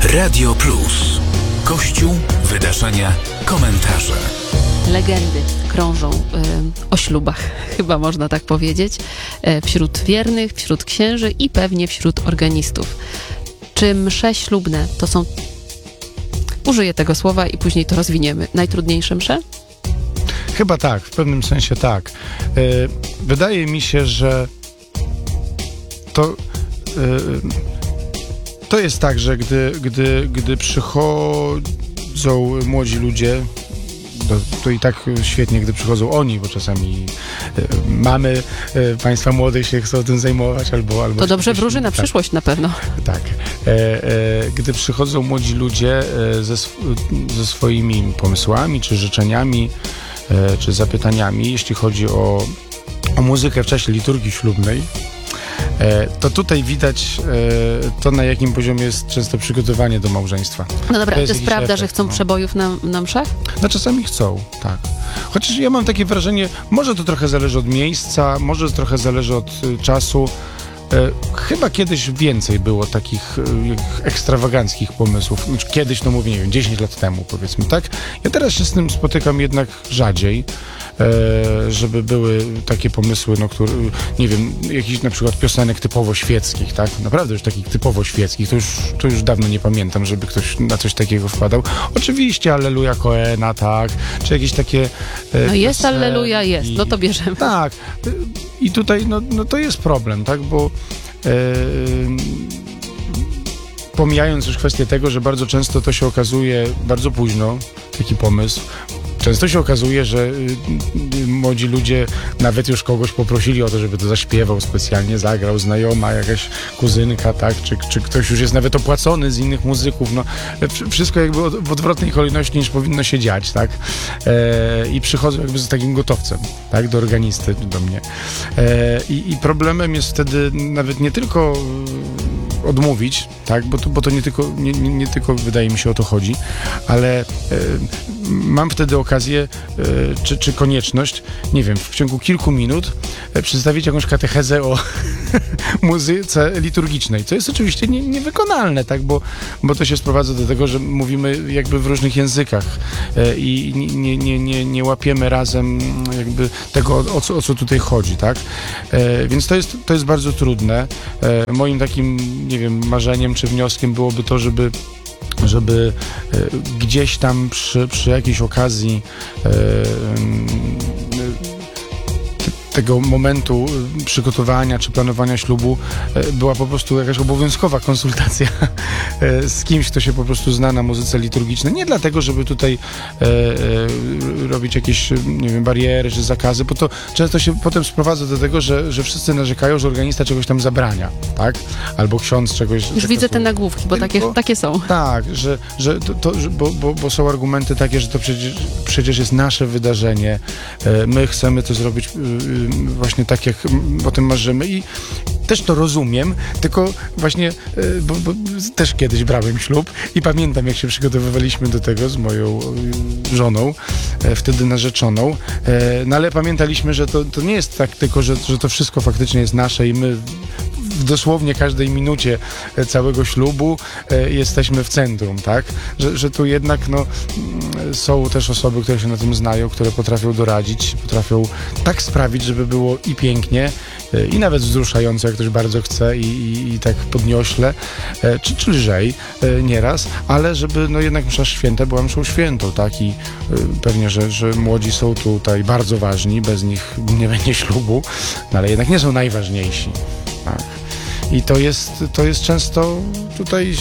Radio Plus. Kościół, wydarzenia, komentarze. Legendy krążą o ślubach, chyba można tak powiedzieć, wśród wiernych, wśród księży i pewnie wśród organistów. Czy msze ślubne to są, użyję tego słowa i później to rozwiniemy, najtrudniejsze msze? Chyba tak, w pewnym sensie tak. Wydaje mi się, że to jest tak, że gdy przychodzą młodzi ludzie, to i tak świetnie, gdy przychodzą oni, bo czasami mamy państwa młodych się chcą tym zajmować, albo to dobrze wróży na przyszłość na pewno. Tak. Gdy przychodzą młodzi ludzie ze swoimi pomysłami, czy życzeniami, czy zapytaniami, jeśli chodzi o muzykę w czasie liturgii ślubnej, to tutaj widać to, na jakim poziomie jest często przygotowanie do małżeństwa. No dobra, to jest prawda, efekt, że chcą przebojów na mszach? No czasami chcą, tak. Chociaż ja mam takie wrażenie, może to trochę zależy od miejsca, może trochę zależy od czasu. Chyba kiedyś więcej było takich ekstrawaganckich pomysłów. Kiedyś, no mówię, nie wiem, 10 lat temu, powiedzmy, tak? Ja teraz się z tym spotykam jednak rzadziej, żeby były takie pomysły, no, które, nie wiem, jakichś na przykład piosenek typowo świeckich, tak? Naprawdę już takich typowo świeckich, to już dawno nie pamiętam, żeby ktoś na coś takiego wpadał. Oczywiście Alleluja Coena, tak? Czy jakieś takie... No jest Alleluja, jest, no to bierzemy. Tak. I tutaj, no to jest problem, tak? Bo pomijając już kwestię tego, że bardzo często to się okazuje bardzo późno, taki pomysł. Często się okazuje, że młodzi ludzie nawet już kogoś poprosili o to, żeby to zaśpiewał specjalnie, zagrał, znajoma, jakaś kuzynka, tak? Czy ktoś już jest nawet opłacony z innych muzyków. No, wszystko jakby w odwrotnej kolejności niż powinno się dziać, tak? I przychodzą jakby z takim gotowcem, tak? Do organisty, do mnie. I problemem jest wtedy nawet nie tylko odmówić, tak? Bo to nie tylko wydaje mi się o to chodzi, ale mam wtedy okazję, czy konieczność, nie wiem, w ciągu kilku minut przedstawić jakąś katechezę o muzyce liturgicznej, co jest oczywiście niewykonalne, tak? Bo to się sprowadza do tego, że mówimy jakby w różnych językach i nie łapiemy razem jakby tego, o co tutaj chodzi, tak? Więc to jest bardzo trudne. Moim takim, nie wiem, marzeniem czy wnioskiem byłoby to, żeby gdzieś tam przy jakiejś okazji tego momentu przygotowania czy planowania ślubu była po prostu jakaś obowiązkowa konsultacja z kimś, kto się po prostu zna na muzyce liturgicznej. Nie dlatego, żeby tutaj robić jakieś, nie wiem, bariery czy zakazy, bo to często się potem sprowadza do tego, że wszyscy narzekają, że organista czegoś tam zabrania, tak? Albo ksiądz czegoś... Już widzę te nagłówki, bo takie są. Tak, bo są argumenty takie, że to przecież jest nasze wydarzenie, my chcemy to zrobić właśnie tak, jak o tym marzymy i też to rozumiem, tylko właśnie, bo też kiedyś brałem ślub i pamiętam, jak się przygotowywaliśmy do tego z moją żoną, wtedy narzeczoną, no ale pamiętaliśmy, że to nie jest tak tylko, że to wszystko faktycznie jest nasze i my w dosłownie każdej minucie całego ślubu jesteśmy w centrum, tak? Że tu jednak są też osoby, które się na tym znają, które potrafią doradzić, potrafią tak sprawić, żeby było i pięknie, i nawet wzruszająco, jak ktoś bardzo chce i tak podniośle, czy lżej nieraz, ale żeby jednak msza święta była mszą świętą, tak? I pewnie, że młodzi są tutaj bardzo ważni, bez nich nie będzie ślubu, no ale jednak nie są najważniejsi, tak? I to jest często tutaj,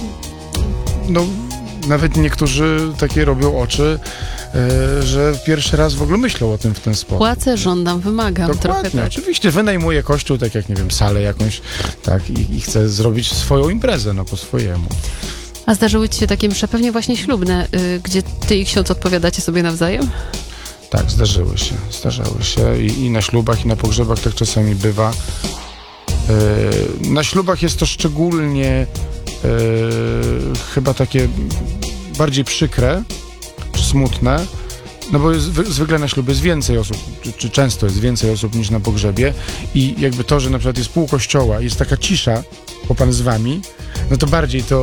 nawet niektórzy takie robią oczy, że pierwszy raz w ogóle myślą o tym w ten sposób. Płacę, żądam, wymagam. Dokładnie, trochę tak. Oczywiście wynajmuję kościół, tak jak, nie wiem, salę jakąś, tak, i chcę zrobić swoją imprezę, po swojemu. A zdarzyły ci się takie msze, pewnie właśnie ślubne, gdzie ty i ksiądz odpowiadacie sobie nawzajem? Tak, zdarzały się i na ślubach, i na pogrzebach tak czasami bywa. Na ślubach jest to szczególnie chyba takie bardziej przykre, czy smutne, bo zwykle na ślubie jest więcej osób, czy często jest więcej osób niż na pogrzebie i jakby to, że na przykład jest pół kościoła i jest taka cisza, bo Pan z wami, no to bardziej to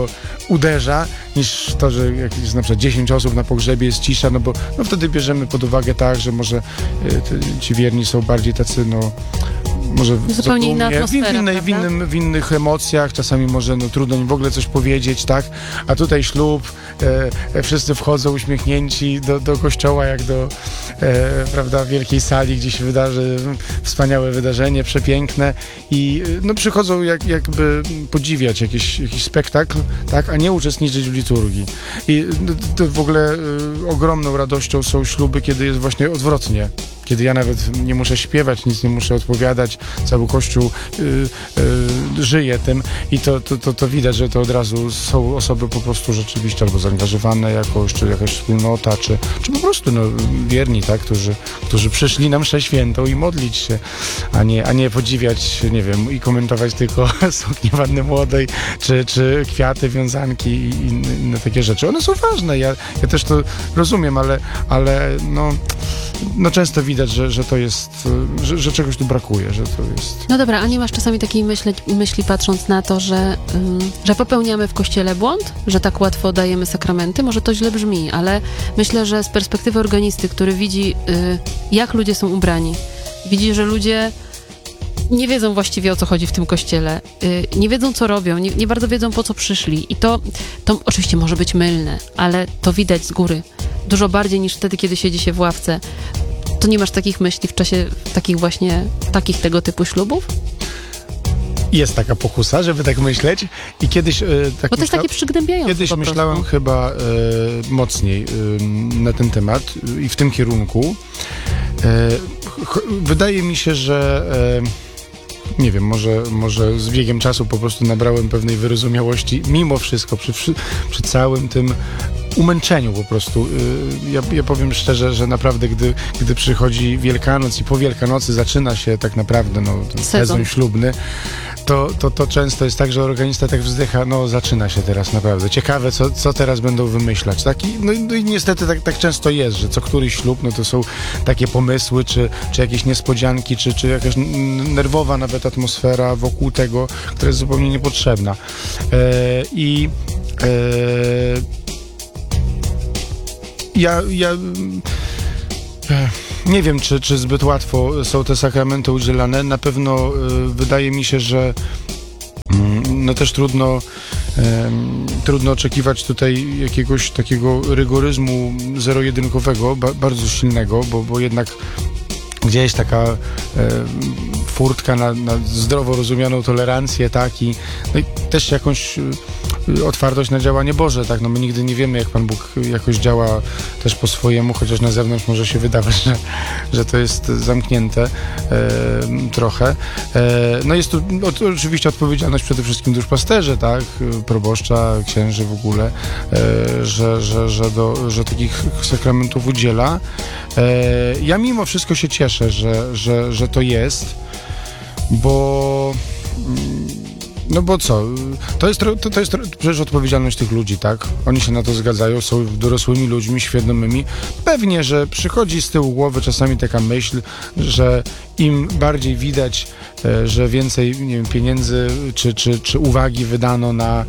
uderza, niż to, że jakieś na przykład 10 osób na pogrzebie jest cisza, no bo no wtedy bierzemy pod uwagę tak, że może ci wierni są bardziej tacy, no może zupełnie inna atmosfera, w innych emocjach, czasami może trudno im w ogóle coś powiedzieć, tak? A tutaj ślub, wszyscy wchodzą uśmiechnięci do kościoła, jak do prawda, wielkiej sali, gdzie się wydarzy wspaniałe wydarzenie, przepiękne i no przychodzą jakby podziwiać jakiś spektakl, tak? A nie uczestniczyć w liturgii. I to w ogóle ogromną radością są śluby, kiedy jest właśnie odwrotnie. Kiedy ja nawet nie muszę śpiewać, nic nie muszę odpowiadać, cały Kościół żyje tym i to widać, że to od razu są osoby po prostu rzeczywiście albo zaangażowane jakoś, czy jakaś wspólnota, czy po prostu wierni, tak, którzy przyszli na mszę świętą i modlić się, a nie podziwiać, nie wiem, i komentować tylko suknię Panny Młodej, czy kwiaty, wiązanki i inne takie rzeczy. One są ważne, ja też to rozumiem, ale no często widać, że to jest, że czegoś tu brakuje, że to jest... No dobra, a nie masz czasami takiej myśli patrząc na to, że popełniamy w Kościele błąd, że tak łatwo dajemy sakramenty? Może to źle brzmi, ale myślę, że z perspektywy organisty, który widzi, jak ludzie są ubrani, widzi, że ludzie nie wiedzą właściwie, o co chodzi w tym kościele, nie wiedzą, co robią, nie bardzo wiedzą, po co przyszli i to oczywiście może być mylne, ale to widać z góry. Dużo bardziej niż wtedy, kiedy siedzi się w ławce. To nie masz takich myśli w czasie takich tego typu ślubów? Jest taka pokusa, żeby tak myśleć i kiedyś... Bo to jest takie przygnębiające. Kiedyś myślałem chyba mocniej na ten temat i w tym kierunku. Wydaje mi się, że... nie wiem, może z biegiem czasu po prostu nabrałem pewnej wyrozumiałości, mimo wszystko, przy całym tym umęczeniu po prostu. Ja powiem szczerze, że naprawdę, gdy przychodzi Wielkanoc i po Wielkanocy zaczyna się tak naprawdę ten sezon ślubny, to często jest tak, że organista tak wzdycha, zaczyna się teraz naprawdę. Ciekawe, co teraz będą wymyślać. Tak? I niestety tak często jest, że co któryś ślub, to są takie pomysły, czy jakieś niespodzianki, czy jakaś nerwowa nawet atmosfera wokół tego, która jest zupełnie niepotrzebna. Ja nie wiem, czy zbyt łatwo są te sakramenty udzielane. Na pewno wydaje mi się, że też trudno oczekiwać tutaj jakiegoś takiego rygoryzmu zero-jedynkowego, bardzo silnego, bo jednak gdzieś taka furtka na zdrowo rozumianą tolerancję, tak, i też jakąś otwartość na działanie Boże, tak, my nigdy nie wiemy, jak Pan Bóg jakoś działa też po swojemu, chociaż na zewnątrz może się wydawać, że to jest zamknięte trochę. Jest tu oczywiście odpowiedzialność przede wszystkim duszpasterzy, tak, proboszcza, księży w ogóle, że takich sakramentów udziela. Ja mimo wszystko się cieszę, że to jest, bo co? To jest przecież odpowiedzialność tych ludzi, tak? Oni się na to zgadzają, są dorosłymi ludźmi, świadomymi. Pewnie, że przychodzi z tyłu głowy czasami taka myśl, że im bardziej widać, że więcej, nie wiem, pieniędzy czy uwagi wydano na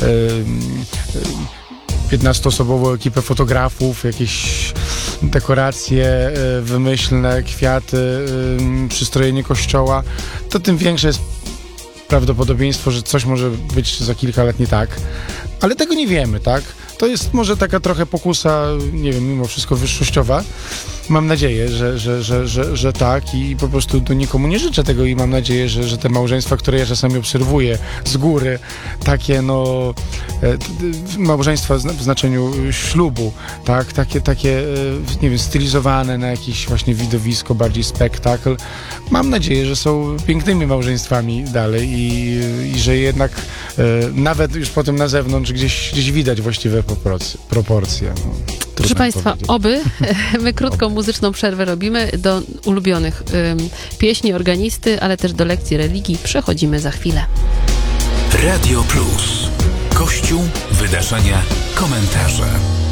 15-osobową ekipę fotografów, jakieś dekoracje wymyślne, kwiaty, przystrojenie kościoła, to tym większe jest prawdopodobieństwo, że coś może być za kilka lat nie tak, ale tego nie wiemy, tak? To jest może taka trochę pokusa, nie wiem, mimo wszystko wyższościowa. Mam nadzieję, że tak i po prostu nikomu nie życzę tego i mam nadzieję, że te małżeństwa, które ja czasami obserwuję z góry, takie małżeństwa w znaczeniu ślubu, tak, takie nie wiem, stylizowane na jakieś właśnie widowisko, bardziej spektakl. Mam nadzieję, że są pięknymi małżeństwami dalej i że jednak nawet już potem na zewnątrz gdzieś widać właściwe proporcje. Proszę Państwa, oby. My krótką muzyczną przerwę robimy do ulubionych pieśni organisty, ale też do lekcji religii. Przechodzimy za chwilę. Radio Plus. Kościół, wydarzenia, komentarze.